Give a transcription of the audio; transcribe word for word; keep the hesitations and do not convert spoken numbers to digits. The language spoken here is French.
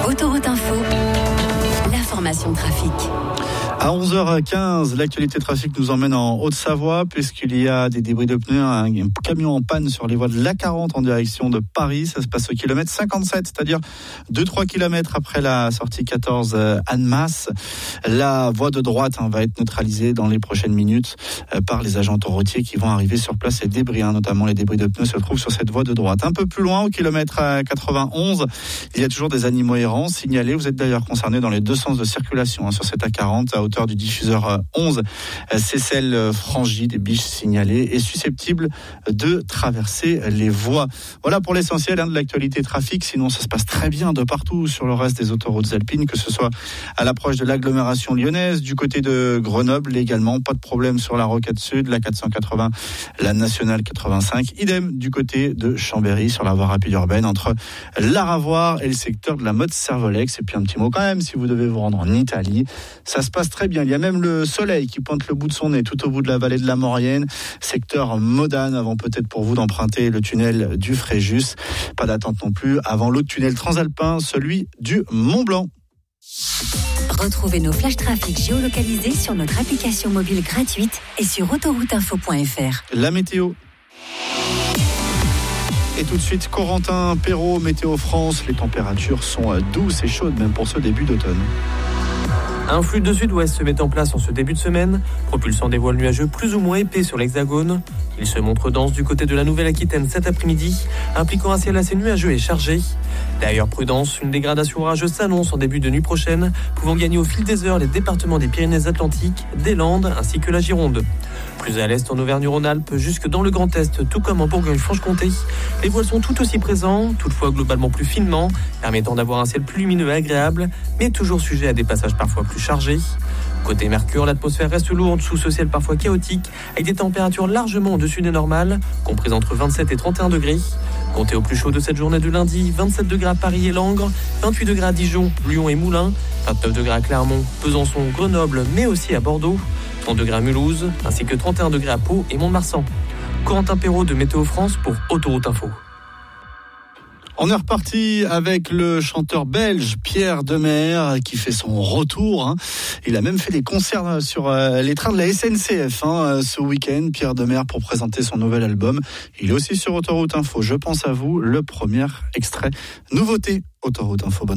Autoroute Info, l'information trafic. À onze heures quinze, l'actualité trafic nous emmène en Haute-Savoie puisqu'il y a des débris de pneus, un camion en panne sur les voies de l'A quarante en direction de Paris. Ça se passe au kilomètre cinquante-sept, c'est-à-dire deux à trois kilomètres après la sortie quatorze Annemasse. La voie de droite hein, va être neutralisée dans les prochaines minutes euh, par les agents autoroutiers qui vont arriver sur place. Les débris, hein, notamment les débris de pneus, se trouvent sur cette voie de droite. Un peu plus loin, au kilomètre quatre-vingt-onze, il y a toujours des animaux errants signalés. Vous êtes d'ailleurs concernés dans les deux sens de circulation hein, sur cette A quarante à hauteur du diffuseur onze. C'est celle frangie des biches signalées et susceptible de traverser les voies. Voilà pour l'essentiel hein, de l'actualité trafic. Sinon, ça se passe très bien de partout sur le reste des autoroutes alpines, que ce soit à l'approche de l'agglomération lyonnaise, du côté de Grenoble également. Pas de problème sur la Rocade Sud, la quatre cent quatre-vingts, la Nationale quatre-vingt-cinq. Idem du côté de Chambéry sur la voie rapide urbaine entre l'Aravoire et le secteur de la Motte-Servolex. Et puis un petit mot quand même, si vous devez vous rendre en Italie, ça se passe très bien. Il y a même le soleil qui pointe le bout de son nez tout au bout de la vallée de la Maurienne, secteur Modane, avant peut-être pour vous d'emprunter le tunnel du Fréjus. Pas d'attente non plus avant l'autre tunnel transalpin, celui du Mont Blanc. Retrouvez nos flashs trafic géolocalisés sur notre application mobile gratuite et sur autoroute info point f r. La météo. Et tout de suite, Corentin Perrault, Météo France. Les températures sont douces et chaudes, même pour ce début d'automne. Un flux de sud-ouest se met en place en ce début de semaine, propulsant des voiles nuageux plus ou moins épais sur l'Hexagone. Il se montre dense du côté de la Nouvelle-Aquitaine cet après-midi, impliquant un ciel assez nuageux et chargé. D'ailleurs, prudence, une dégradation orageuse s'annonce en début de nuit prochaine, pouvant gagner au fil des heures les départements des Pyrénées-Atlantiques, des Landes ainsi que la Gironde. Plus à l'est en Auvergne-Rhône-Alpes, jusque dans le Grand Est, tout comme en Bourgogne-Franche-Comté, les voiles sont tout aussi présents, toutefois globalement plus finement, permettant d'avoir un ciel plus lumineux et agréable, mais toujours sujet à des passages parfois plus chargés. Côté Mercure, l'atmosphère reste lourde sous ce ciel parfois chaotique, avec des températures largement au-dessus des normales, comprises entre vingt-sept et trente et un degrés. Comptez au plus chaud de cette journée de lundi, vingt-sept degrés à Paris et Langres, vingt-huit degrés à Dijon, Lyon et Moulins, vingt-neuf degrés à Clermont, Besançon, Grenoble, mais aussi à Bordeaux, trente degrés à Mulhouse, ainsi que trente et un degrés à Pau et Mont-de-Marsan. Corentin Perrault de Météo France pour Autoroute Info. On est reparti avec le chanteur belge Pierre Demer qui fait son retour. Hein. Il a même fait des concerts sur euh, les trains de la S N C F hein, ce week-end. Pierre Demer pour présenter son nouvel album. Il est aussi sur Autoroute Info. Je pense à vous, le premier extrait nouveauté Autoroute Info. Bonne